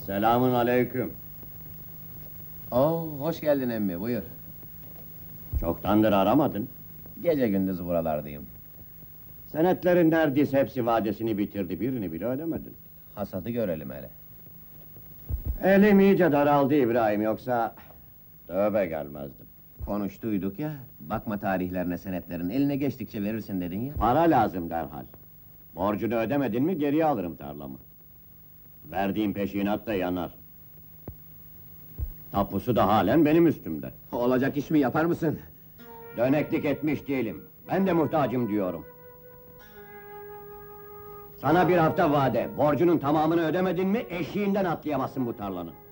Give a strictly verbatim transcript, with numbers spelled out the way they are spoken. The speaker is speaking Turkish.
Selamun aleyküm. Oo, hoş geldin emmi, buyur. Çoktandır aramadın. Gece gündüz buralardayım. Senetlerin neredeyse hepsi vadesini bitirdi, birini bile ödemedin. Hasadı görelim hele. Elim iyice daraldı İbrahim, yoksa... tövbe gelmezdim. Konuştuyduk ya, bakma tarihlerine senetlerin, eline geçtikçe verirsin dedin ya. Para lazım derhal. Borcunu ödemedin mi geriye alırım tarlamı. Verdiğim peşinat da yanar. Tapusu da halen benim üstümde. Olacak iş mi, yapar mısın? Döneklik etmiş değilim. Ben de muhtacım diyorum. Sana bir hafta vade, borcunun tamamını ödemedin mi eşiğinden atlayamazsın bu tarlanın.